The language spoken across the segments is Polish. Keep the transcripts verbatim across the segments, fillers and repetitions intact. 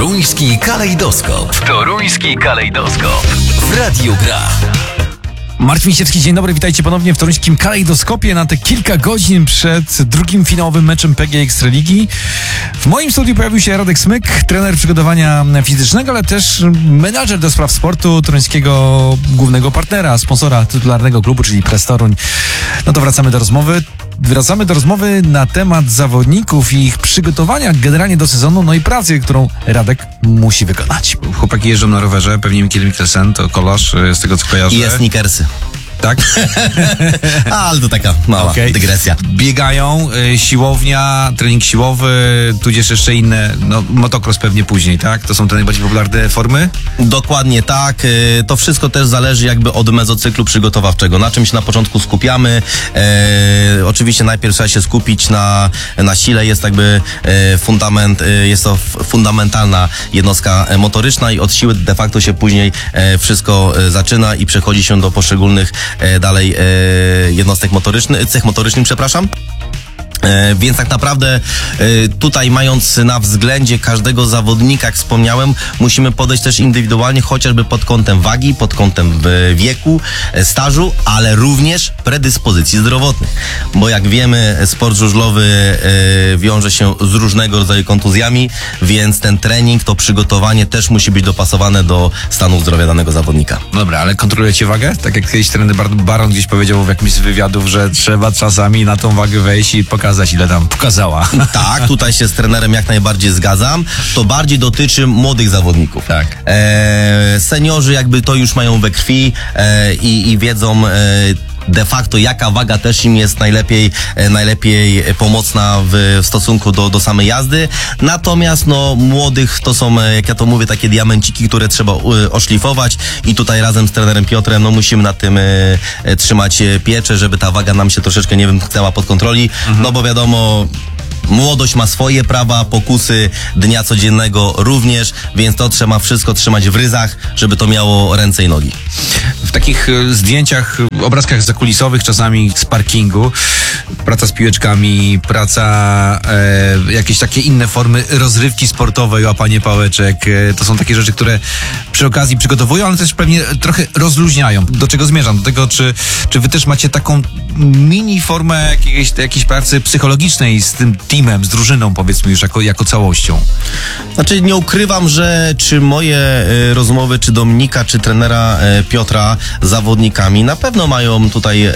Toruński kalejdoskop. Toruński kalejdoskop. W Radiu Gra. Marcin Misiewski, dzień dobry, witajcie ponownie w toruńskim kalejdoskopie na te kilka godzin przed drugim finałowym meczem P G A Ekstraligi. W moim studiu pojawił się Radek Smyk, trener przygotowania fizycznego, ale też menadżer do spraw sportu toruńskiego głównego partnera, sponsora tytularnego klubu, czyli Press Toruń. No to wracamy do rozmowy. Wracamy do rozmowy na temat zawodników i ich przygotowania generalnie do sezonu, no i pracy, którą Radek musi wykonać. Chłopaki jeżdżą na rowerze, pewnie Mikiel Mikkelsen, to kolarz, z tego co kojarzę. I jest sneakersy. Tak? Ale to taka mała okay. dygresja. Biegają, y, siłownia, trening siłowy, tudzież jeszcze inne, no motocross pewnie później, tak? To są te najbardziej popularne formy? Dokładnie tak. Y, to wszystko też zależy jakby od mezocyklu przygotowawczego. Na czym się na początku skupiamy. Y, oczywiście najpierw trzeba się skupić na, na sile. Jest jakby y, fundament, y, jest to fundamentalna jednostka motoryczna i od siły de facto się później y, wszystko y, zaczyna i przechodzi się do poszczególnych E, dalej e, jednostek motorycznych, cech motorycznych, przepraszam. E, więc tak naprawdę e, tutaj mając na względzie każdego zawodnika, jak wspomniałem, musimy podejść też indywidualnie, chociażby pod kątem wagi, pod kątem e, wieku, e, stażu, ale również predyspozycji zdrowotnych. Bo jak wiemy, sport żużlowy e, wiąże się z różnego rodzaju kontuzjami, więc ten trening, to przygotowanie też musi być dopasowane do stanu zdrowia danego zawodnika. Dobra, ale kontrolujecie wagę? Tak jak kiedyś trener Baron gdzieś powiedział w jakimś z wywiadów, że trzeba czasami na tą wagę wejść i pokazać, ile tam pokazała. Tak, tutaj się z trenerem jak najbardziej zgadzam. To bardziej dotyczy młodych zawodników. Tak. E, seniorzy jakby to już mają we krwi e, i, i wiedzą e, de facto jaka waga też im jest najlepiej, e, najlepiej pomocna w, w stosunku do, do samej jazdy. Natomiast no młodych to są, jak ja to mówię, takie diamenciki, które trzeba e, oszlifować i tutaj razem z trenerem Piotrem no musimy nad tym e, e, trzymać pieczę, żeby ta waga nam się troszeczkę nie wymknęła pod kontroli, mhm. no bo wiadomo, młodość ma swoje prawa, pokusy dnia codziennego również, więc to trzeba wszystko trzymać w ryzach, żeby to miało ręce i nogi. W takich zdjęciach, obrazkach zakulisowych, czasami z parkingu, praca z piłeczkami, praca, e, jakieś takie inne formy rozrywki sportowej, łapanie pałeczek, e, to są takie rzeczy, które przy okazji przygotowują, ale też pewnie trochę rozluźniają. Do czego zmierzam? Do tego, czy, czy wy też macie taką mini formę jakiejś, jakiejś pracy psychologicznej z tym teamem, z drużyną, powiedzmy już jako, jako całością? Znaczy nie ukrywam, że czy moje y, rozmowy, czy Dominika, czy trenera y, Piotra z zawodnikami na pewno mają tutaj y,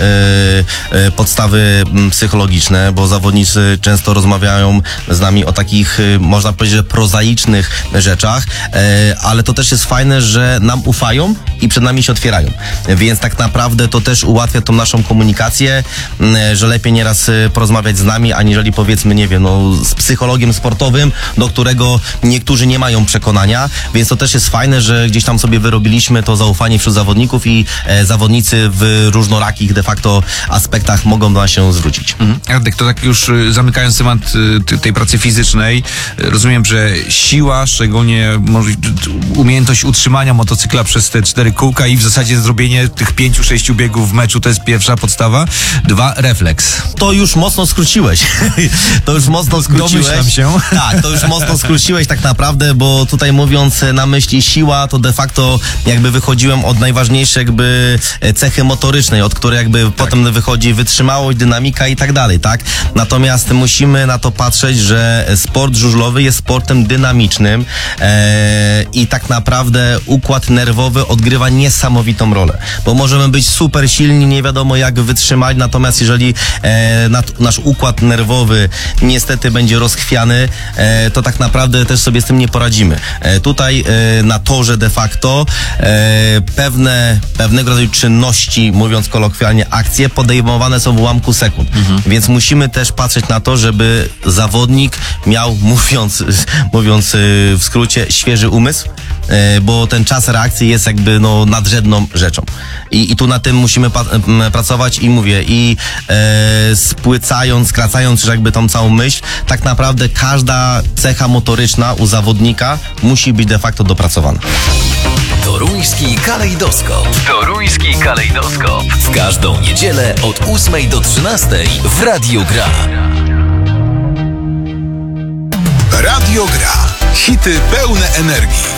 y, podstawy y, psychologiczne, bo zawodnicy często rozmawiają z nami o takich, y, można powiedzieć, że prozaicznych rzeczach, y, ale to też jest fajne, że nam ufają i przed nami się otwierają. Więc tak naprawdę to też ułatwia tą naszą komunikację, y, że lepiej nieraz y, porozmawiać z nami, aniżeli powiedzmy, nie wiem, no, z psychologiem sportowym, do którego niektórzy nie mają przekonania, więc to też jest fajne, że gdzieś tam sobie wyrobiliśmy to zaufanie wśród zawodników i e, zawodnicy w różnorakich de facto aspektach mogą do nas się zwrócić. Mhm. Radek, to tak już y, zamykając temat y, tej pracy fizycznej, y, rozumiem, że siła, szczególnie może, umiejętność utrzymania motocykla przez te cztery kółka i w zasadzie zrobienie tych pięciu, sześciu biegów w meczu to jest pierwsza podstawa. Dwa, refleks. To już mocno skróciłeś. To już mocno skróciłeś. Domyślam się. Tak, to już mocno skróciłeś tak naprawdę, bo tutaj mówiąc na myśli siła, to de facto jakby wychodziłem od najważniejszej jakby cechy motorycznej, od której jakby tak. potem wychodzi wytrzymałość, dynamika i tak dalej, tak? Natomiast musimy na to patrzeć, że sport żużlowy jest sportem dynamicznym e, i tak naprawdę układ nerwowy odgrywa niesamowitą rolę, bo możemy być super silni, nie wiadomo jak wytrzymać, natomiast jeżeli e, nat, nasz układ nerwowy niestety będzie rozchwiany, e, to tak naprawdę też sobie z tym nie poradzimy. E, tutaj e, na torze de facto e, pewne, pewnego rodzaju czynności, mówiąc kolokwialnie, akcje podejmowane są w ułamku sekund. Mhm. Więc musimy też patrzeć na to, żeby zawodnik miał, mówiąc, mówiąc w skrócie, świeży umysł, e, bo ten czas reakcji jest jakby no, nadrzędną rzeczą. I, i tu na tym musimy pa- pracować i mówię, i e, spłycając, skracając już jakby tą całą myśl, tak naprawdę każda cecha motoryczna u zawodnika musi być de facto dopracowana. Toruński kalejdoskop. Toruński kalejdoskop. W każdą niedzielę od ósmej do trzynastej w Radiu Gra. Radio Gra. Hity pełne energii.